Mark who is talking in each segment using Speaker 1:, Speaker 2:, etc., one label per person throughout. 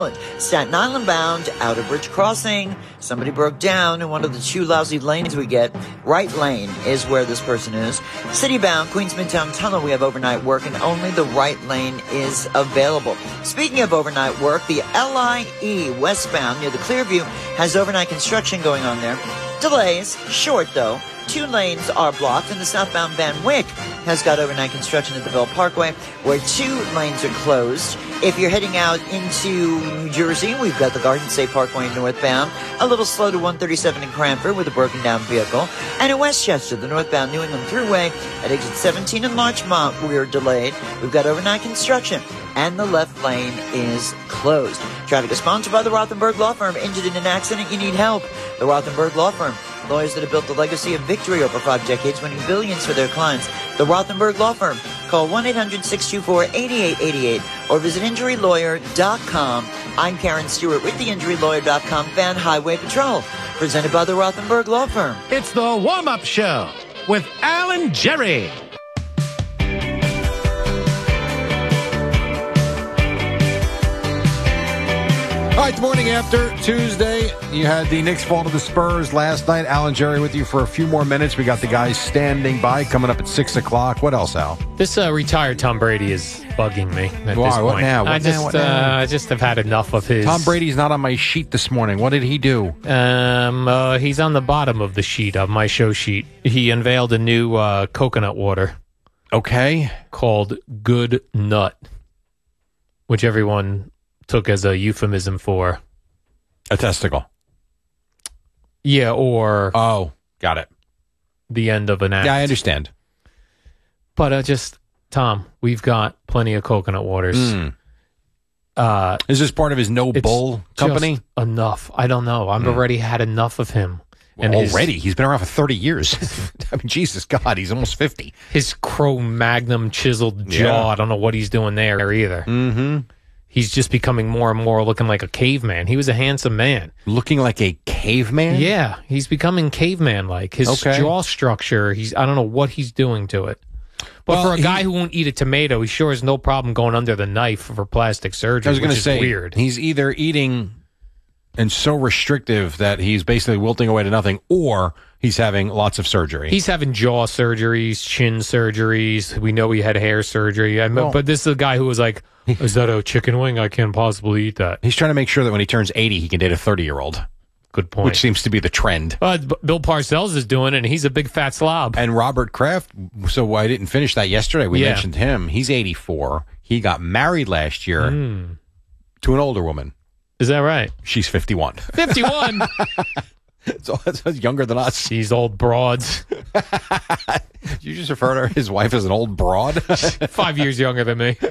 Speaker 1: Staten Island bound, Outer Bridge Crossing. Somebody broke down in one of the two lousy lanes we get. Right lane is where this person is. City bound, Queens Midtown Tunnel, we have overnight work, and only the right lane is available. Speaking of overnight work, the LIE westbound near the Clearview has overnight construction going on there. Delays, short though. 2 lanes are blocked, and the southbound Van Wyck has got overnight construction at the Bell Parkway, where 2 lanes are closed. If you're heading out into New Jersey, we've got the Garden State Parkway northbound, a little slow to 137 in Cranford with a broken down vehicle. And in Westchester, the northbound New England Thruway at exit 17 in Larchmont, we're delayed. We've got overnight construction, and the left lane is closed. Traffic is sponsored by the Rothenberg Law Firm. Injured in an accident, you need help. The Rothenberg Law Firm. Lawyers that have built a legacy of victory over 5 decades, winning billions for their clients. The Rothenberg Law Firm. Call 1-800-624-8888 or visit injurylawyer.com. I'm Karen Stewart with the injurylawyer.com Fan Highway Patrol, presented by the Rothenberg Law Firm.
Speaker 2: It's the warm-up show with Alan Jerry.
Speaker 3: All right, the morning after Tuesday, you had the Knicks fall to the Spurs last night. Alan Jerry with you for a few more minutes. We got the guys standing by coming up at 6 o'clock. What else, Al?
Speaker 4: This retired Tom Brady is bugging me at this point.
Speaker 3: What now?
Speaker 4: I just have had enough of his.
Speaker 3: Tom Brady's not on my sheet this morning. What did he do?
Speaker 4: He's on the bottom of the sheet, of my show sheet. He unveiled a new coconut water.
Speaker 3: Okay.
Speaker 4: Called Good Nut, which everyone took as a euphemism for
Speaker 3: a testicle.
Speaker 4: Yeah, or
Speaker 3: got it.
Speaker 4: The end of an act.
Speaker 3: Yeah, I understand.
Speaker 4: But Tom, we've got plenty of coconut waters.
Speaker 3: Is this part of his No Bull company?
Speaker 4: Enough. I don't know. I've already had enough of him.
Speaker 3: And he's been around for 30 years. I mean, Jesus God, he's almost 50.
Speaker 4: His Cro-Magnon chiseled jaw. I don't know what he's doing there either.
Speaker 3: Mm-hmm.
Speaker 4: He's just becoming more and more looking like a caveman. He was a handsome man.
Speaker 3: Looking like a caveman?
Speaker 4: Yeah, he's becoming caveman-like. His jaw structure, I don't know what he's doing to it. But for a guy who won't eat a tomato, he sure has no problem going under the knife for plastic surgery,
Speaker 3: I was going to say,
Speaker 4: weird.
Speaker 3: He's either eating and so restrictive that he's basically wilting away to nothing, or he's having lots of surgery.
Speaker 4: He's having jaw surgeries, chin surgeries. We know he had hair surgery. But this is a guy who was like, is that a chicken wing? I can't possibly eat that.
Speaker 3: He's trying to make sure that when he turns 80, he can date a 30-year-old.
Speaker 4: Good point.
Speaker 3: Which seems to be the trend.
Speaker 4: Bill Parcells is doing it, and he's a big fat slob.
Speaker 3: And Robert Kraft, so I didn't finish that yesterday. We mentioned him. He's 84. He got married last year to an older woman.
Speaker 4: Is that right?
Speaker 3: She's 51.
Speaker 4: 51?
Speaker 3: So that's younger than us.
Speaker 4: These old broads.
Speaker 3: You just refer to his wife as an old broad?
Speaker 4: 5 years younger than me.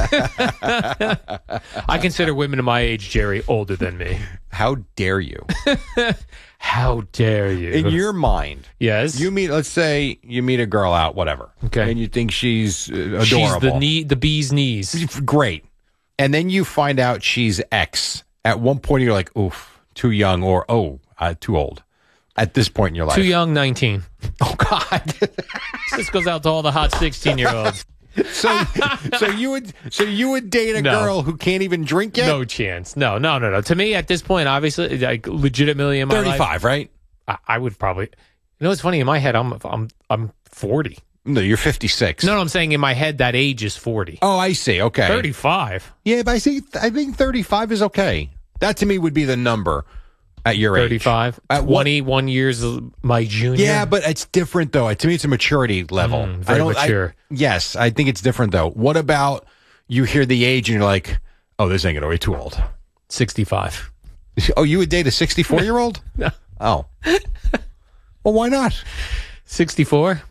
Speaker 4: I consider women of my age, Jerry, older than me.
Speaker 3: How dare you?
Speaker 4: How dare you?
Speaker 3: In your mind,
Speaker 4: yes,
Speaker 3: let's say you meet a girl out, whatever.
Speaker 4: Okay.
Speaker 3: And you think she's adorable.
Speaker 4: She's the bee's knees.
Speaker 3: Great. And then you find out she's X. At one point, you're like, oof, too young, or too old. At this point in your life.
Speaker 4: Too young, 19.
Speaker 3: Oh, God.
Speaker 4: This goes out to all the hot 16-year-olds.
Speaker 3: So you would date a girl who can't even drink yet?
Speaker 4: No chance. No. To me, at this point, obviously, like legitimately in my
Speaker 3: 35,
Speaker 4: life,
Speaker 3: right?
Speaker 4: I would probably. You know, it's funny. In my head, I'm 40.
Speaker 3: No, you're 56.
Speaker 4: No, I'm saying in my head that age is 40.
Speaker 3: Oh, I see. Okay.
Speaker 4: 35.
Speaker 3: Yeah, but I think 35 is okay. That to me would be the number at your
Speaker 4: 35.
Speaker 3: age.
Speaker 4: 21 years my junior.
Speaker 3: Yeah, but it's different though. To me, it's a maturity level.
Speaker 4: Very mature.
Speaker 3: Yes, I think it's different though. What about you hear the age and you're like, oh, this ain't gonna be too old.
Speaker 4: 65.
Speaker 3: Oh, you would date a 64-year-old?
Speaker 4: No.
Speaker 3: Oh. Well, why not?
Speaker 4: 64?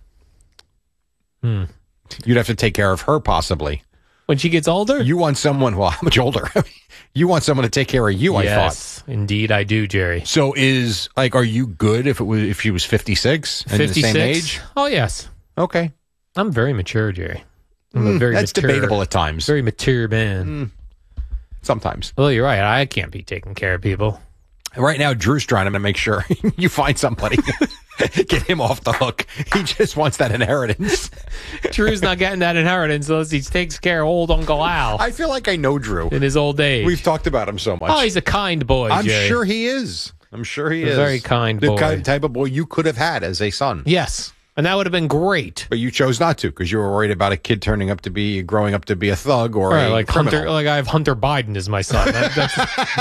Speaker 3: You'd have to take care of her possibly.
Speaker 4: When she gets older?
Speaker 3: You want someone, well, how much older? You want someone to take care of you, I thought.
Speaker 4: Yes, indeed I do, Jerry.
Speaker 3: So are you good if she was 56 and
Speaker 4: 56?
Speaker 3: the same age?
Speaker 4: Oh, yes.
Speaker 3: Okay.
Speaker 4: I'm very mature, Jerry. I'm a very
Speaker 3: that's
Speaker 4: mature,
Speaker 3: debatable at times.
Speaker 4: Very mature man.
Speaker 3: Sometimes.
Speaker 4: Well, you're right. I can't be taking care of people.
Speaker 3: Right now, Drew's trying to make sure you find somebody. Get him off the hook. He just wants that inheritance.
Speaker 4: Drew's not getting that inheritance unless he takes care of old Uncle Al.
Speaker 3: I feel like I know Drew.
Speaker 4: In his old age.
Speaker 3: We've talked about him so much.
Speaker 4: Oh, he's a kind boy,
Speaker 3: I'm
Speaker 4: Jay.
Speaker 3: sure he is. I'm sure he is.
Speaker 4: A very kind boy.
Speaker 3: The kind type of boy you could have had as a son.
Speaker 4: Yes. And that would have been great.
Speaker 3: But you chose not to because you were worried about a kid growing up to be a thug or a
Speaker 4: like
Speaker 3: criminal.
Speaker 4: Hunter, like I have Hunter Biden as my son. That's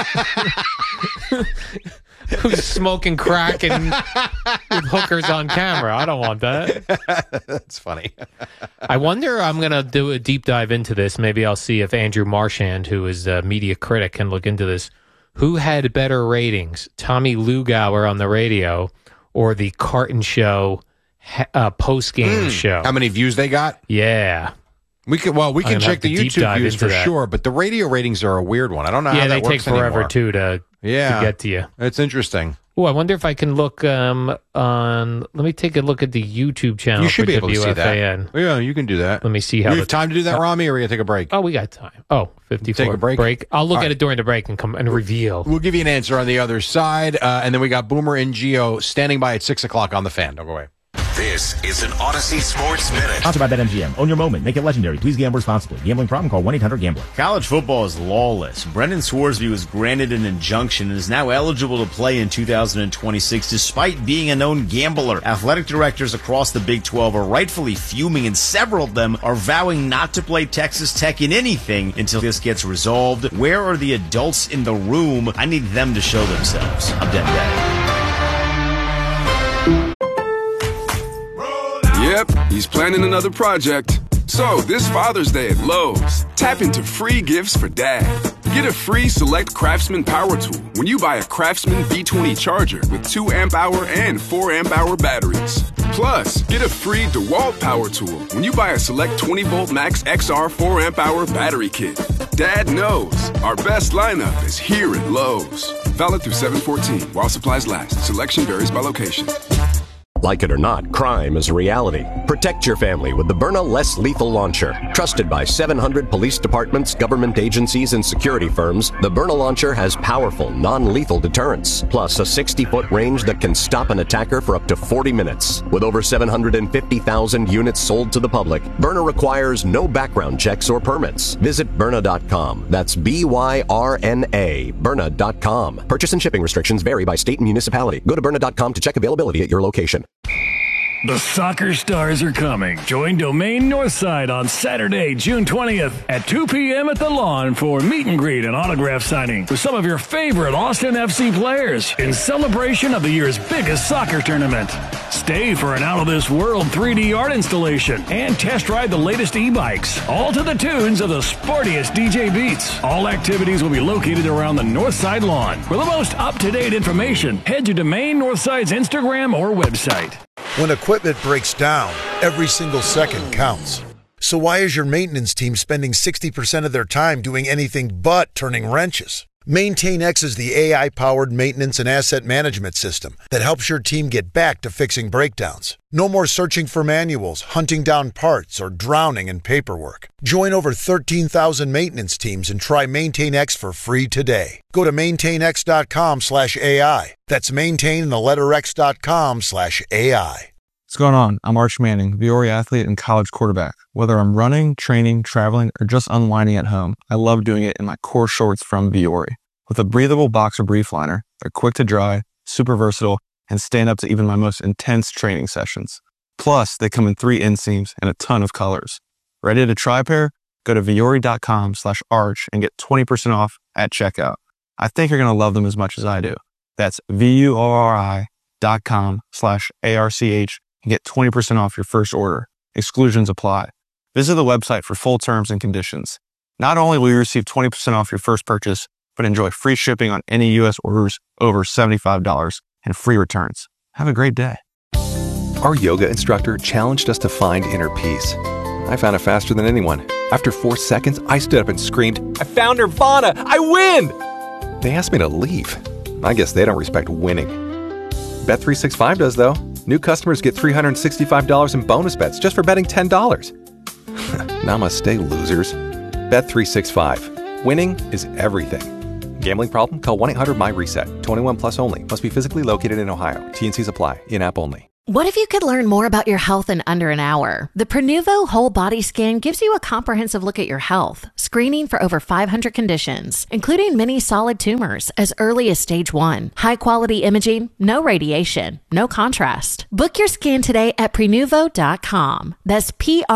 Speaker 4: who's smoking crack and with hookers on camera. I don't want that.
Speaker 3: That's funny.
Speaker 4: I wonder, I'm going to do a deep dive into this. Maybe I'll see if Andrew Marchand, who is a media critic, can look into this. Who had better ratings, Tommy Lugauer on the radio or the Carton Show post-game show?
Speaker 3: How many views they got?
Speaker 4: Yeah.
Speaker 3: We can check the YouTube views for sure, but the radio ratings are a weird one. I don't know how that works.
Speaker 4: Yeah, they take forever
Speaker 3: anymore.
Speaker 4: too to get to you.
Speaker 3: It's interesting.
Speaker 4: Oh, I wonder if I can look on. Let me take a look at the YouTube channel.
Speaker 3: You should be able
Speaker 4: WFAN.
Speaker 3: to see that. Yeah, you can do that.
Speaker 4: Let me see how.
Speaker 3: You have time to do that, Rami, or are you gonna take a break?
Speaker 4: Oh, we got time. Oh, 54.
Speaker 3: Take a break.
Speaker 4: I'll look at it during the break and come and reveal.
Speaker 3: We'll give you an answer on the other side, and then we got Boomer and Gio standing by at 6:00 on the Fan. Don't go away.
Speaker 5: This is an Odyssey Sports Minute.
Speaker 6: Sponsored by BetMGM. Own your moment. Make it legendary. Please gamble responsibly. Gambling problem? Call 1-800-GAMBLER.
Speaker 7: College football is lawless. Brendan Swarsby was granted an injunction and is now eligible to play in 2026 despite being a known gambler. Athletic directors across the Big 12 are rightfully fuming, and several of them are vowing not to play Texas Tech in anything until this gets resolved. Where are the adults in the room? I need them to show themselves. I'm dead.
Speaker 8: Yep, he's planning another project. So, this Father's Day at Lowe's, tap into free gifts for Dad. Get a free Select Craftsman power tool when you buy a Craftsman B20 charger with 2 amp-hour and 4 amp-hour batteries. Plus, get a free DeWalt power tool when you buy a Select 20-volt Max XR 4 amp-hour battery kit. Dad knows our best lineup is here at Lowe's. Valid through 7/14 while supplies last. Selection varies by location.
Speaker 9: Like it or not, crime is a reality. Protect your family with the Byrna Less Lethal Launcher. Trusted by 700 police departments, government agencies, and security firms, the Byrna Launcher has powerful, non-lethal deterrence, plus a 60-foot range that can stop an attacker for up to 40 minutes. With over 750,000 units sold to the public, Byrna requires no background checks or permits. Visit Byrna.com. That's BYRNA. Byrna.com. Purchase and shipping restrictions vary by state and municipality. Go to Byrna.com to check availability at your location.
Speaker 10: The Soccer Stars are coming. Join Domain Northside on Saturday, June 20th at 2 p.m. at the Lawn for meet and greet and autograph signing with some of your favorite Austin FC players in celebration of the year's biggest soccer tournament. Stay for an out-of-this-world 3D art installation and test ride the latest e-bikes, all to the tunes of the sportiest DJ beats. All activities will be located around the Northside Lawn. For the most up-to-date information, head to Domain Northside's Instagram or website.
Speaker 11: When equipment breaks down, every single second counts. So why is your maintenance team spending 60% of their time doing anything but turning wrenches? MaintainX is the AI-powered maintenance and asset management system that helps your team get back to fixing breakdowns. No more searching for manuals, hunting down parts, or drowning in paperwork. Join over 13,000 maintenance teams and try MaintainX for free today. Go to maintainx.com/AI. That's maintain and the letter x.com/AI.
Speaker 12: What's going on? I'm Arch Manning, Viore athlete and college quarterback. Whether I'm running, training, traveling, or just unwinding at home, I love doing it in my core shorts from Viore. With a breathable boxer brief liner, they're quick to dry, super versatile, and stand up to even my most intense training sessions. Plus, they come in 3 inseams and a ton of colors. Ready to try a pair? Go to Viore.com/arch and get 20% off at checkout. I think you're going to love them as much as I do. That's VUORI.com/ARCH and get 20% off your first order. Exclusions apply. Visit the website for full terms and conditions. Not only will you receive 20% off your first purchase, but enjoy free shipping on any U.S. orders over $75 and free returns. Have a great day.
Speaker 13: Our yoga instructor challenged us to find inner peace. I found it faster than anyone. After 4 seconds, I stood up and screamed, "I found Nirvana! I win!" They asked me to leave. I guess they don't respect winning. Bet365 does, though. New customers get $365 in bonus bets just for betting $10. Namaste, losers. Bet365. Winning is everything. Gambling problem? Call 1-800-MY-RESET. 21 plus only. Must be physically located in Ohio. T&Cs apply. In-app only.
Speaker 14: What if you could learn more about your health in under an hour? The Prenuvo Whole Body Scan gives you a comprehensive look at your health, screening for over 500 conditions, including many solid tumors as early as stage 1. High-quality imaging, no radiation, no contrast. Book your scan today at Prenuvo.com. That's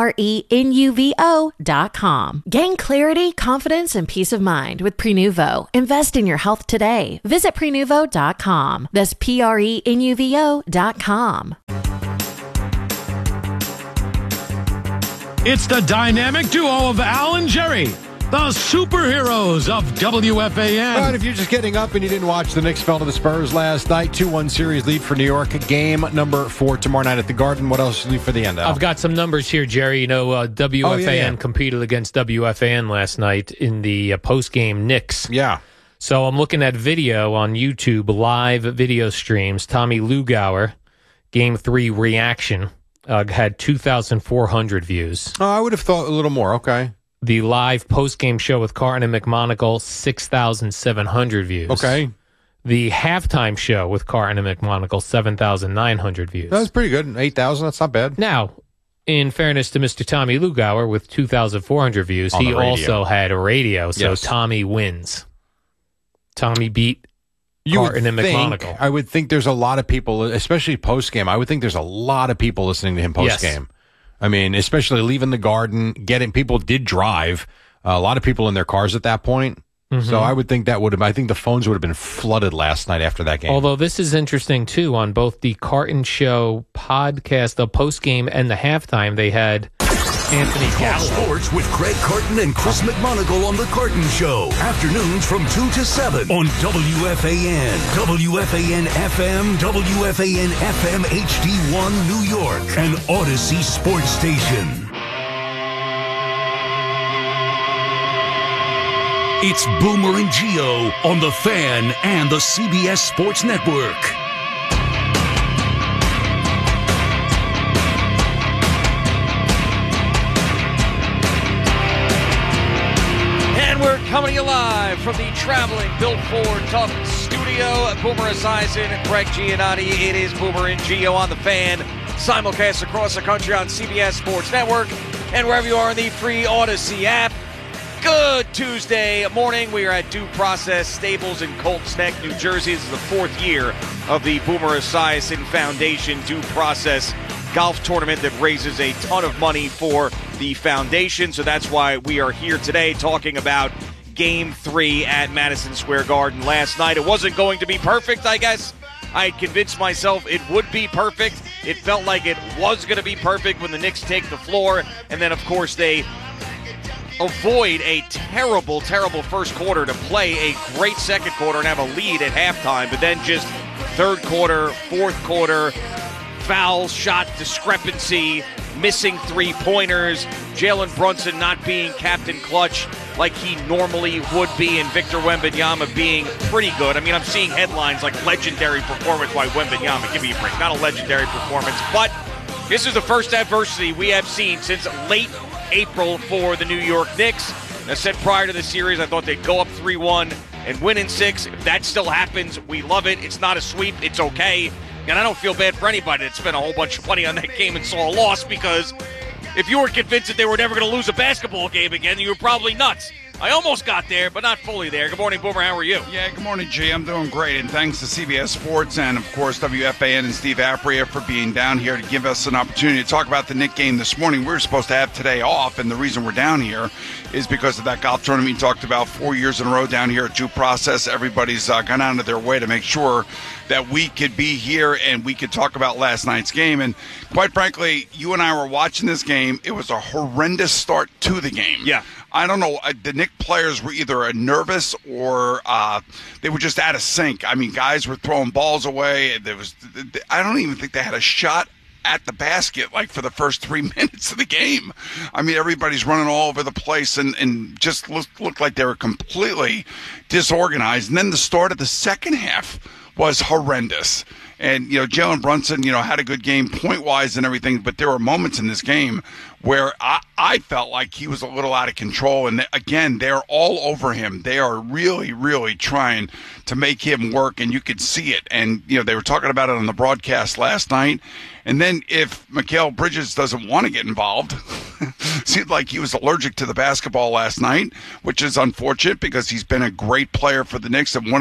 Speaker 14: Prenuvo.com. Gain clarity, confidence, and peace of mind with Prenuvo. Invest in your health today. Visit Prenuvo.com. That's Prenuvo.com.
Speaker 2: It's the dynamic duo of Al and Jerry, the superheroes of WFAN.
Speaker 3: All right, if you're just getting up and you didn't watch the Knicks fell to the Spurs last night, 2-1 series lead for New York. Game number 4 tomorrow night at the Garden. What else is leave for the end, Al?
Speaker 4: I've got some numbers here, Jerry. You know, WFAN competed against WFAN last night in the post-game Knicks.
Speaker 3: Yeah.
Speaker 4: So I'm looking at video on YouTube, live video streams. Tommy Lugauer, Game 3 reaction. Had 2,400 views.
Speaker 3: Oh, I would have thought a little more. Okay.
Speaker 4: The live post-game show with Carton and McMonagle, 6,700 views.
Speaker 3: Okay.
Speaker 4: The halftime show with Carton and McMonagle, 7,900 views.
Speaker 3: That's pretty good. 8,000, that's not bad.
Speaker 4: Now, in fairness to Mr. Tommy Lugauer, with 2,400 views, he also had a radio, so yes. Tommy wins. Tommy beat Carton and McMonagle.
Speaker 3: I would think there's a lot of people, especially post-game, I would think there's a lot of people listening to him post-game. Yes. I mean, especially leaving the Garden, people did drive. A lot of people in their cars at that point. Mm-hmm. So I would think I think the phones would have been flooded last night after that game.
Speaker 4: Although this is interesting, too. On both the Carton Show podcast, the post-game and the halftime, they had Anthony Gallo.
Speaker 5: Sports with Craig Carton and Chris McMonagle on The Carton Show. Afternoons from 2 to 7 on WFAN, WFAN FM, WFAN FM HD1 New York, an Odyssey sports station. It's Boomer and Gio on The Fan and the CBS Sports Network.
Speaker 15: We're coming to you live from the traveling Built Ford Tough studio. Boomer Esiason, Greg Giannotti. It is Boomer and Gio on The Fan. Simulcast across the country on CBS Sports Network and wherever you are in the free Odyssey app. Good Tuesday morning. We are at Due Process Stables in Colts Neck, New Jersey. This is the 4th year of the Boomer Esiason Foundation Due Process golf tournament that raises a ton of money for the foundation. So that's why we are here today talking about Game 3 at Madison Square Garden last night. It wasn't going to be perfect, I guess. I had convinced myself it would be perfect. It felt like it was going to be perfect when the Knicks take the floor. And then, of course, they avoid a terrible, terrible first quarter to play a great second quarter and have a lead at halftime. But then just third quarter, fourth quarter, fouls, shot discrepancy, missing three-pointers, Jalen Brunson not being Captain Clutch like he normally would be, and Victor Wembanyama being pretty good. I mean, I'm seeing headlines like legendary performance by Wembanyama. Give me a break. Not a legendary performance, but this is the first adversity we have seen since late April for the New York Knicks. I said prior to the series, I thought they'd go up 3-1 and win in 6. If that still happens, we love it. It's not a sweep. It's okay. And I don't feel bad for anybody that spent a whole bunch of money on that game and saw a loss, because if you were convinced that they were never going to lose a basketball game again, you were probably nuts. I almost got there, but not fully there. Good morning, Boomer. How are you?
Speaker 16: Yeah, good morning, G. I'm doing great, and thanks to CBS Sports and, of course, WFAN and Steve Apria for being down here to give us an opportunity to talk about the Knick game this morning. We were supposed to have today off, and the reason we're down here is because of that golf tournament we talked about 4 years in a row down here at Due Process. Everybody's gone out of their way to make sure that we could be here and we could talk about last night's game. And quite frankly, you and I were watching this game. It was a horrendous start to the game.
Speaker 15: Yeah.
Speaker 16: I don't know. The Knick players were either nervous or they were just out of sync. I mean, guys were throwing balls away. I don't even think they had a shot at the basket like for the first 3 minutes of the game. I mean, everybody's running all over the place and just looked like they were completely disorganized. And then the start of the second half was horrendous. And, Jalen Brunson, had a good game point-wise and everything, but there were moments in this game where I felt like he was a little out of control. And, again, they're all over him. They are really, really trying to make him work, and you could see it. And, they were talking about it on the broadcast last night. And then if Mikal Bridges doesn't want to get involved, seemed like he was allergic to the basketball last night, which is unfortunate because he's been a great player for the Knicks and one